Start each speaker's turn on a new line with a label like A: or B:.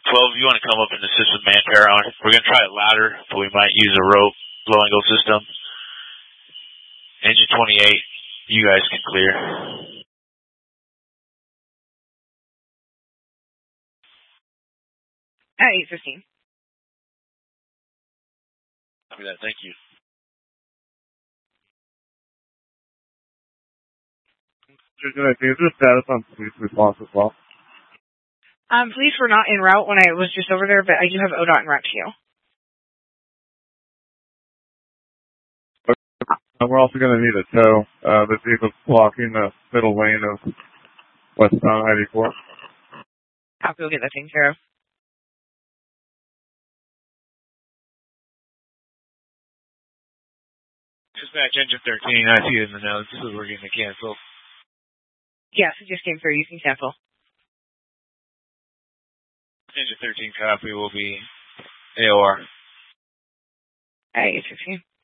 A: 12, you want to come up and assist with manpower on. We're going to try a ladder, but we might use a rope low angle system. Engine 28, you guys can clear.
B: At 8:15.
A: Copy that, thank you.
C: Is there status on police response as well?
B: Police were not en route when I was just over there, but I do have ODOT en route to you.
C: And we're also going to need a tow. The vehicle's blocking the middle lane of westbound I-84.
B: Copy, we'll get that taken care of.
A: Dispatch engine 13, I see it in the notes. We're getting to cancel.
B: Yes, it just came through. You can cancel.
A: Engine 13 copy will be AOR.
B: At 8:15.